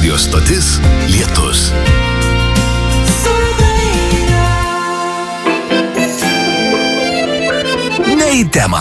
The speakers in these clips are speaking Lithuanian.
Radio stotis Lietus. Ne į temą.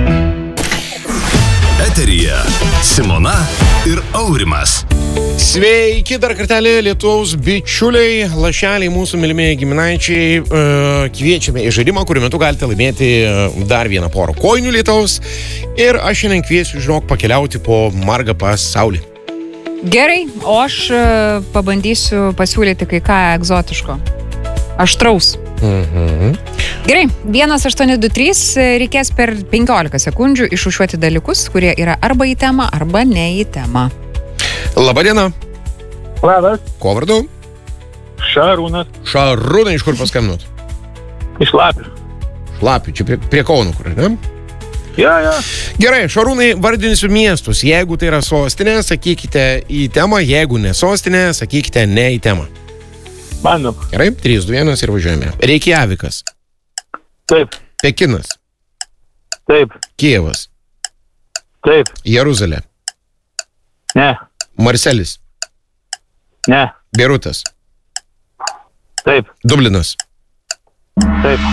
Eteryje Simona ir Aurimas. Sveiki dar kartelį Lietuvos bičiuliai, lašeliai mūsų mylimieji giminaičiai. Kviečiame į žaidimą, kuriuo metu galite laimėti dar vieną porą kojinių Lietuvos. Ir aš šiandien kviesiu, pakeliauti po margą pasaulį. Gerai, o aš pabandysiu pasiūlyti kai ką egzotiško. Aštraus. Gerai, 1823 reikės per 15 sekundžių išrūšiuoti dalykus, kurie yra arba į temą, arba ne į temą. Labadiena. Labas. Ko vardu? Šarūnas. Šarūnai, iš kur paskambinot? Iš Lapių. Lapių, čia prie Kauno, kur, ne? Ja. Gerai, Šarūnai, vardinsiu miestus. Jeigu tai yra sostinė, sakykite į temą. Jeigu ne sostinė, sakykite ne į temą. Bandom. Gerai, 3, 2, 1 ir važiuojame. Reikjavikas. Taip. Pekinas. Taip. Kijevas. Taip. Jeruzalė. Ne. Marselis. Ne. Beirutas. Taip. Dublinas. Taip.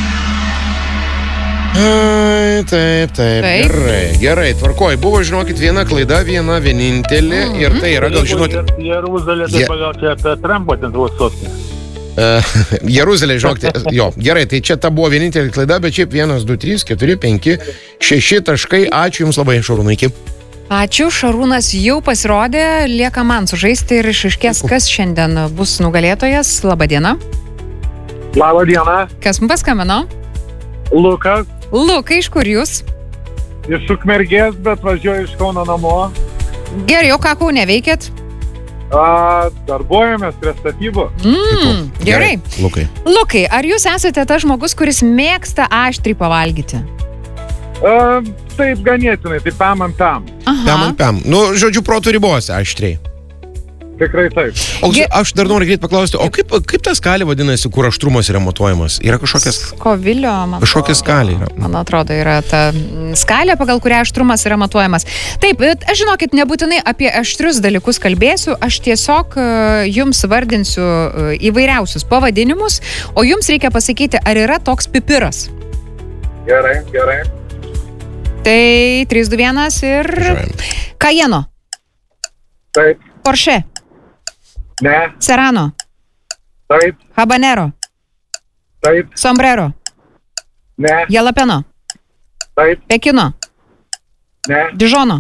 Taip. Gerai, tvarkoj. Buvo, žinokit, viena klaida, viena vienintelė. Ir tai yra, gal žinoti... Jeruzalė, tai pagal čia apie Trumpo ten buvo sostinė. Jeruzalė, žinokit, jo. Gerai, tai čia ta buvo vienintelė klaida, bet šiaip 1, 2, 3, 4, 5, 6 taškai. Ačiū Jums labai, Šarūnai. Ačiū, Šarūnas jau pasirodė, lieka man sužaisti ir išaiškės, kas šiandien bus nugalėtojas. Labadiena. Labadiena. Kas mums paskambino? Lukas. Lukai, iš kur jūs? Iš Ukmergės, bet važiuoju iš Kauno namo. Gerai, o ką Kaune veikėt? Darbuojamės prie statybų. Gerai. Lukai, ar jūs esate tas žmogus, kuris mėgsta aštriai pavalgyti? Taip, ganėtinai, tai pam. Pam. Nu, žodžiu, proto ribose aštriai. Tikrai taip. O aš dar noriu greit paklausti, o kaip ta skalė vadinasi, kur aštrumas yra matuojamas? Yra kažkokias... Kovilio, kažkokia skalė yra. Man atrodo, yra ta skalė, pagal kurią aštrumas yra matuojamas. Taip, bet aš žinokit, nebūtinai apie aštrius dalykus kalbėsiu, aš tiesiog jums vardinsiu įvairiausius pavadinimus, o jums reikia pasakyti, ar yra toks pipiras. Gerai. Tai 3, 2, 1 ir... Cayenne. Taip. Porsche. Ne. Serrano. Taip. Habanero. Taip. Sombrero. Ne. Jalapeno. Taip. Pekino. Ne. Dižono.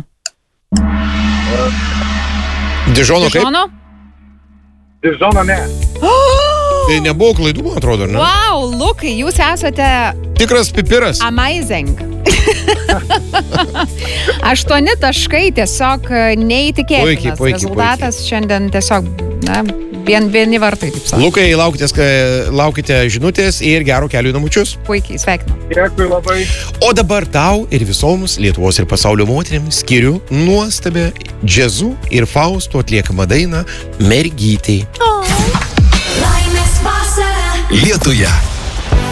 Dižono kaip? Dižono ne. Tai nebuvo klaidų, man atrodo, ne? Wow, Lukai, jūs esate... Tikras pipiras. Amazing. 8 taškai, tiesiog neįtikėtinas. Puikiai. Rezultatas šiandien tiesiog, vieni vartai, taip sakant. Lukai, laukite žinutės ir gero kelių į namučius. Puikiai, sveikinu. Dėkui labai. O dabar tau ir visoms Lietuvos ir pasaulio moterims skiriu nuostabę džiazu ir Fausto atliekamą dainą Mergytei. Lietuje.